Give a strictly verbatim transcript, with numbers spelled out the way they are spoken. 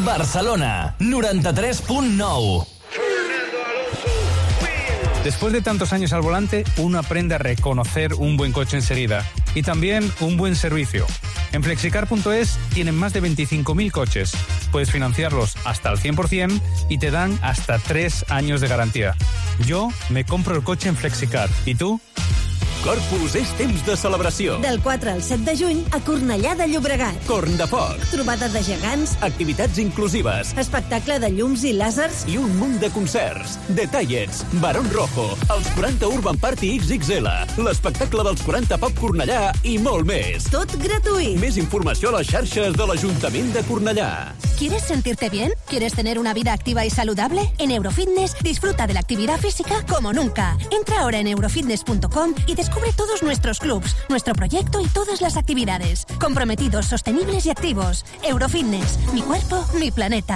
Barcelona, noranta-tres punt nou. Después de tantos años al volante, uno aprende a reconocer un buen coche enseguida y también un buen servicio. En flexicar punto es tienen más de veinticinco mil coches. Puedes financiarlos hasta al cien por ciento y te dan hasta tres años de garantía. Yo me compro el coche en Flexicar. ¿Y tú? Corpus és temps de celebració. Del quatre al set de juny a Cornellà de Llobregat. Corn de foc. Trobada de gegants. Activitats inclusives. Espectacle de llums i làsers. I un munt de concerts. Detallets. Barón Rojo. Els quaranta Urban Party X X L. L'espectacle dels quaranta Pop Cornellà i molt més. Tot gratuït. Més informació a les xarxes de l'Ajuntament de Cornellà. ¿Quieres sentirte bien? ¿Quieres tener una vida activa y saludable? En Eurofitness disfruta de la actividad física como nunca. Entra ahora en eurofitness punto com y descubre todos nuestros clubs, nuestro proyecto y todas las actividades. Comprometidos, sostenibles y activos. Eurofitness. Mi cuerpo, mi planeta.